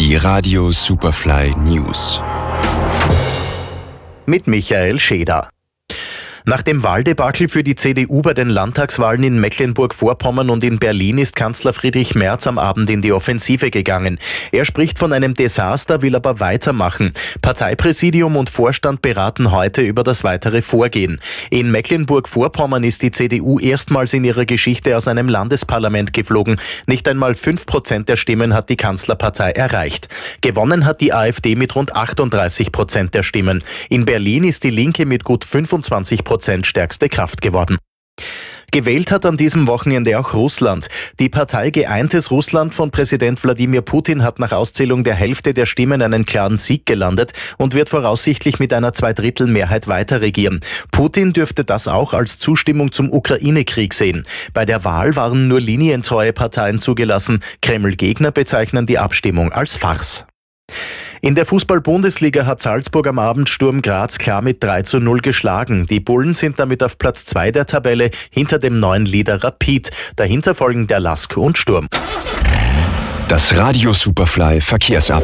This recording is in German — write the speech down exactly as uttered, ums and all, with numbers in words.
Die Radio Superfly News. Mit Michael Scheder. Nach dem Wahldebakel für die C D U bei den Landtagswahlen in Mecklenburg-Vorpommern und in Berlin ist Kanzler Friedrich Merz am Abend in die Offensive gegangen. Er spricht von einem Desaster, will aber weitermachen. Parteipräsidium und Vorstand beraten heute über das weitere Vorgehen. In Mecklenburg-Vorpommern ist die C D U erstmals in ihrer Geschichte aus einem Landesparlament geflogen. Nicht einmal fünf Prozent der Stimmen hat die Kanzlerpartei erreicht. Gewonnen hat die AfD mit rund achtunddreißig Prozent der Stimmen. In Berlin ist die Linke mit gut fünfundzwanzig Prozent stärkste Kraft geworden. Gewählt hat an diesem Wochenende auch Russland. Die Partei Geeintes Russland von Präsident Wladimir Putin hat nach Auszählung der Hälfte der Stimmen einen klaren Sieg gelandet und wird voraussichtlich mit einer Zweidrittelmehrheit weiter regieren. Putin dürfte das auch als Zustimmung zum Ukraine-Krieg sehen. Bei der Wahl waren nur linientreue Parteien zugelassen. Kreml-Gegner bezeichnen die Abstimmung als Farce. In der Fußball-Bundesliga hat Salzburg am Abend Sturm Graz klar mit drei zu null geschlagen. Die Bullen sind damit auf Platz zwei der Tabelle hinter dem neuen Leader Rapid. Dahinter folgen der Lask und Sturm. Das Radio Superfly Verkehrsupdate.